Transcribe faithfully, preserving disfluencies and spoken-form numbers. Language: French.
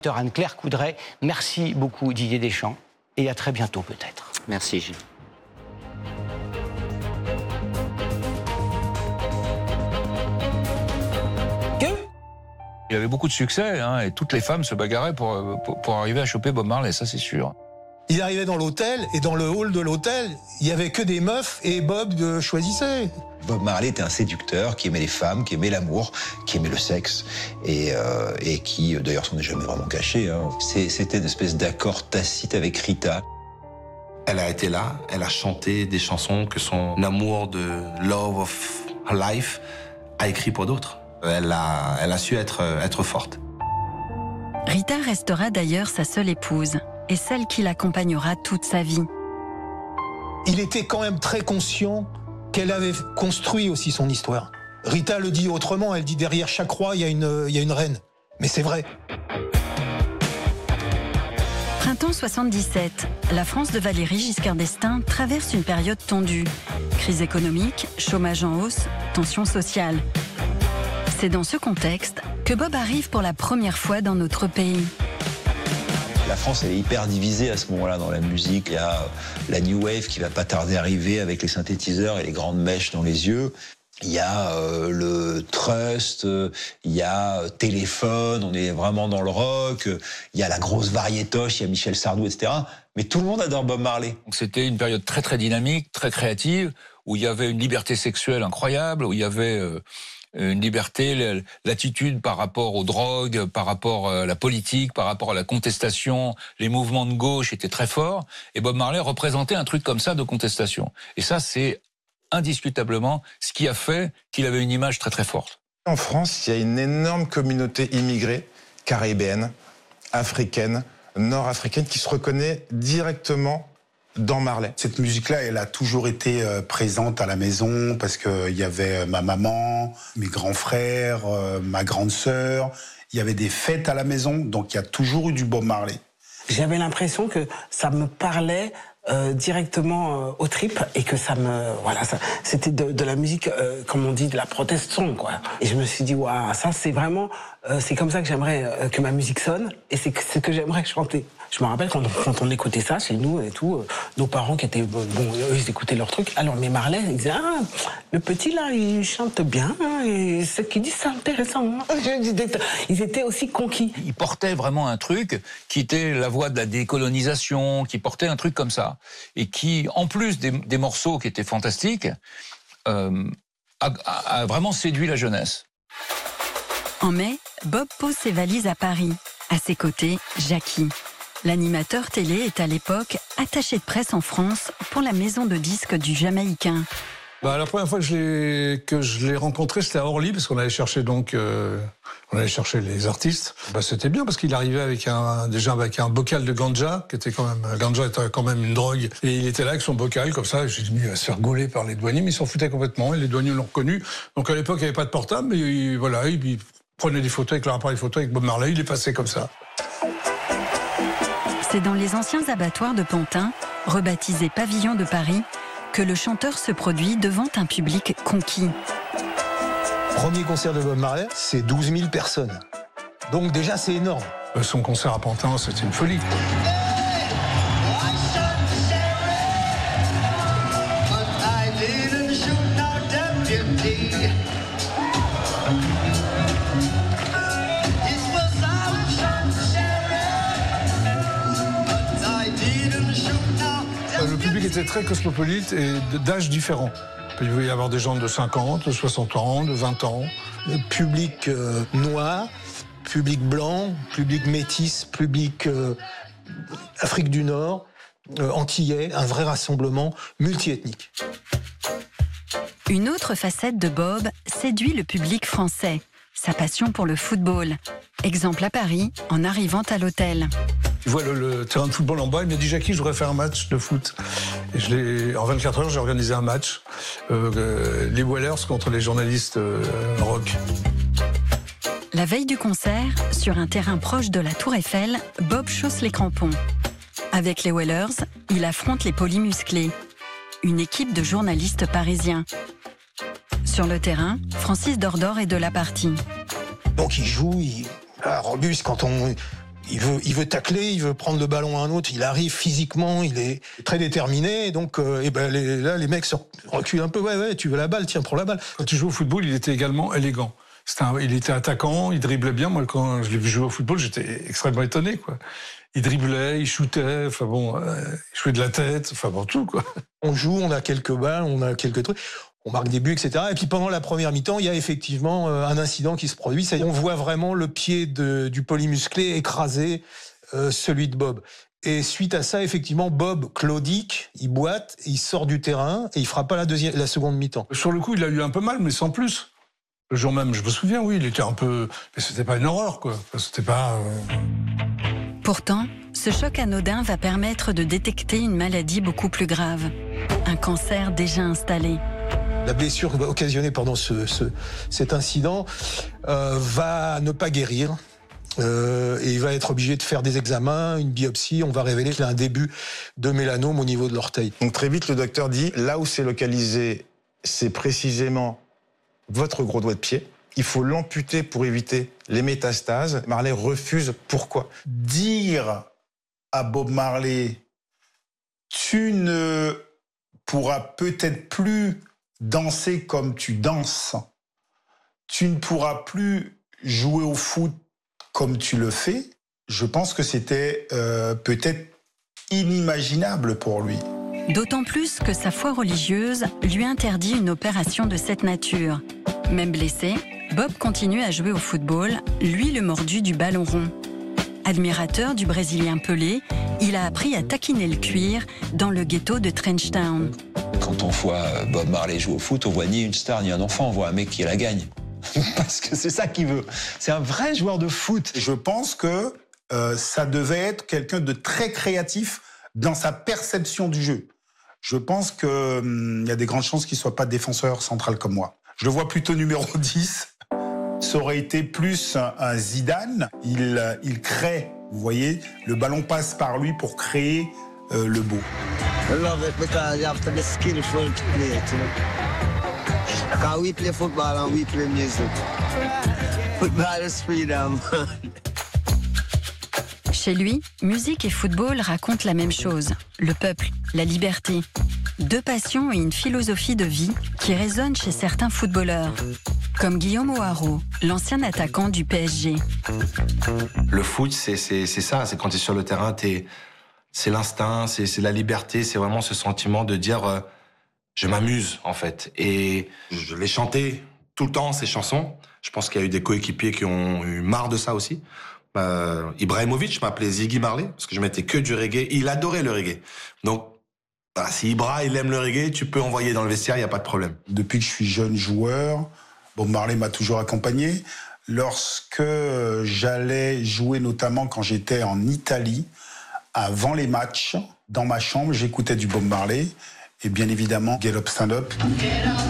Anne-Claire Coudray, merci beaucoup Didier Deschamps et à très bientôt peut-être. Merci Gilles. Il avait beaucoup de succès, hein, et toutes les femmes se bagarraient pour, pour, pour arriver à choper Bob Marley, ça c'est sûr. Il arrivait dans l'hôtel, et dans le hall de l'hôtel, il y avait que des meufs, et Bob euh, choisissait. Bob Marley était un séducteur qui aimait les femmes, qui aimait l'amour, qui aimait le sexe, et, euh, et qui, d'ailleurs, s'en est jamais vraiment caché. Hein. C'était une espèce d'accord tacite avec Rita. Elle a été là, elle a chanté des chansons que son amour de Love of Her Life a écrit pour d'autres. Elle a, elle a su être, être forte. Rita restera d'ailleurs sa seule épouse et celle qui l'accompagnera toute sa vie. Il était quand même très conscient qu'elle avait construit aussi son histoire. Rita le dit autrement, elle dit derrière chaque roi, il y a une, il y a une reine. Mais c'est vrai. Printemps soixante-dix-sept, la France de Valéry Giscard d'Estaing traverse une période tendue. Crise économique, chômage en hausse, tensions sociales. C'est dans ce contexte que Bob arrive pour la première fois dans notre pays. La France, elle est hyper divisée à ce moment-là dans la musique. Il y a la New Wave qui va pas tarder à arriver avec les synthétiseurs et les grandes mèches dans les yeux. Il y a euh, le Trust, euh, il y a Téléphone, on est vraiment dans le rock. Il y a la grosse variétoche, il y a Michel Sardou, et cetera. Mais tout le monde adore Bob Marley. C'était une période très très dynamique, très créative, où il y avait une liberté sexuelle incroyable, où il y avait... Euh une liberté, l'attitude par rapport aux drogues, par rapport à la politique, par rapport à la contestation, les mouvements de gauche étaient très forts, et Bob Marley représentait un truc comme ça de contestation. Et ça, c'est indiscutablement ce qui a fait qu'il avait une image très très forte. En France, il y a une énorme communauté immigrée, caribéenne, africaine, nord-africaine, qui se reconnaît directement dans Marley. Cette musique-là, elle a toujours été euh, présente à la maison parce que il y avait ma maman, mes grands frères, euh, ma grande sœur. Il y avait des fêtes à la maison, donc il y a toujours eu du Bob Marley. J'avais l'impression que ça me parlait euh, directement euh, aux tripes et que ça me voilà, ça, c'était de, de la musique, euh, comme on dit, de la protestation, quoi. Et je me suis dit, waouh, ça c'est vraiment, euh, c'est comme ça que j'aimerais euh, que ma musique sonne et c'est ce que j'aimerais chanter. Je me rappelle quand, quand on écoutait ça chez nous et tout, euh, nos parents qui étaient, bon, eux, ils écoutaient leurs trucs. Alors, mais Marley, ils disaient, ah, le petit là, il chante bien, hein, et ce qu'il dit, c'est intéressant. Hein. Ils étaient aussi conquis. Ils portaient vraiment un truc qui était la voie de la décolonisation, qui portait un truc comme ça. Et qui, en plus des, des morceaux qui étaient fantastiques, euh, a, a vraiment séduit la jeunesse. En mai, Bob pose ses valises à Paris. À ses côtés, Jackie. L'animateur télé est à l'époque attaché de presse en France pour la maison de disques du Jamaïcain. Bah, la première fois que je l'ai, que je l'ai rencontré, c'était à Orly, parce qu'on allait chercher donc, euh, on allait chercher les artistes. Bah, c'était bien parce qu'il arrivait avec un, déjà avec un bocal de ganja, qui était quand même, ganja était quand même une drogue. Et il était là avec son bocal, comme ça. J'ai dit, il va se faire gauler par les douaniers, mais ils s'en foutaient complètement. Et les douaniers l'ont reconnu. Donc à l'époque, il n'y avait pas de portable, mais il, voilà, il, il prenait des photos avec leur appareil photo avec Bob Marley. Il est passé comme ça. C'est dans les anciens abattoirs de Pantin, rebaptisés Pavillon de Paris, que le chanteur se produit devant un public conquis. Premier concert de Bob Marley, c'est douze mille personnes. Donc déjà, c'est énorme. Son concert à Pantin, c'était une folie. Le public était très cosmopolite et d'âge différent. Il pouvait y avoir des gens de cinquante, de soixante ans, de vingt ans. Le public euh, noir, public blanc, public métis, public euh, Afrique du Nord, euh, antillais, un vrai rassemblement multiethnique. Une autre facette de Bob séduit le public français, sa passion pour le football. Exemple à Paris, en arrivant à l'hôtel. Il voit le, le terrain de football en bas, il m'a dit « Jackie, je voudrais faire un match de foot ». Et je l'ai, en vingt-quatre heures, j'ai organisé un match, euh, euh, les Whalers contre les journalistes euh, rock. La veille du concert, sur un terrain proche de la Tour Eiffel, Bob chausse les crampons. Avec les Whalers, il affronte les polymusclés, une équipe de journalistes parisiens. Sur le terrain, Francis Dordor est de la partie. Donc il joue, il, ah, robuste, quand on... il veut, il veut tacler, il veut prendre le ballon à un autre, il arrive physiquement, il est très déterminé, et donc euh, et ben les, là les mecs se reculent un peu, ouais ouais, tu veux la balle, tiens, prends la balle. Quand il jouait au football, il était également élégant. C'était un, il était attaquant, il driblait bien. Moi, quand je l'ai vu jouer au football, j'étais extrêmement étonné, quoi. Il driblait, il shootait, enfin bon, euh, il jouait de la tête, enfin bon, tout, quoi. On joue, on a quelques balles, on a quelques trucs. On marque des buts, et cetera. Et puis pendant la première mi-temps, il y a effectivement un incident qui se produit. C'est-à-dire, on voit vraiment le pied de, du polymusclé écraser euh, celui de Bob. Et suite à ça, effectivement, Bob claudique, il boite, il sort du terrain et il fera pas la deuxième, la seconde mi-temps. Sur le coup, il a eu un peu mal, mais sans plus. Le jour même, je me souviens, oui, il était un peu, mais c'était pas une horreur, quoi. C'était pas. Euh... Pourtant, ce choc anodin va permettre de détecter une maladie beaucoup plus grave, un cancer déjà installé. La blessure occasionnée pendant ce, ce, cet incident euh, va ne pas guérir. Euh, et il va être obligé de faire des examens, une biopsie. On va révéler qu'il a un début de mélanome au niveau de l'orteil. Donc très vite, le docteur dit, là où c'est localisé, c'est précisément votre gros doigt de pied. Il faut l'amputer pour éviter les métastases. Marley refuse. Pourquoi? Dire à Bob Marley, tu ne pourras peut-être plus danser comme tu danses, tu ne pourras plus jouer au foot comme tu le fais, je pense que c'était euh, peut-être inimaginable pour lui. D'autant plus que sa foi religieuse lui interdit une opération de cette nature. Même blessé, Bob continue à jouer au football, lui le mordu du ballon rond. Admirateur du Brésilien Pelé, il a appris à taquiner le cuir dans le ghetto de Trenchtown. Quand on voit Bob Marley jouer au foot, on voit ni une star ni un enfant, on voit un mec qui la gagne. Parce que c'est ça qu'il veut. C'est un vrai joueur de foot. Je pense que euh, ça devait être quelqu'un de très créatif dans sa perception du jeu. Je pense qu'il hum, y a des grandes chances qu'il ne soit pas défenseur central comme moi. Je le vois plutôt numéro dix. Ça aurait été plus un, un Zidane. Il, il crée, vous voyez, le ballon passe par lui pour créer euh, le beau. I love it because you have to be skillful to play it, you know. Because we play football and we play music. Football is freedom. Chez lui, musique et football racontent la même chose, le peuple, la liberté. Deux passions et une philosophie de vie qui résonnent chez certains footballeurs, comme Guillaume O'Haraud, l'ancien attaquant du P S G. Le foot, c'est ça, c'est quand tu es sur le terrain, t'es... c'est l'instinct, c'est la liberté, c'est vraiment ce sentiment de dire euh, je m'amuse en fait. Et je l'ai chanté tout le temps ces chansons. Je pense qu'il y a eu des coéquipiers qui ont eu marre de ça aussi. Euh, Ibrahimovic m'appelait Ziggy Marley parce que je mettais que du reggae. Il adorait le reggae. Donc voilà, si Ibra il aime le reggae, tu peux envoyer dans le vestiaire, il y a pas de problème. Depuis que je suis jeune joueur, Bob Marley m'a toujours accompagné. Lorsque j'allais jouer, notamment quand j'étais en Italie, avant les matchs, dans ma chambre, j'écoutais du Bob Marley et bien évidemment Get Up Stand Up.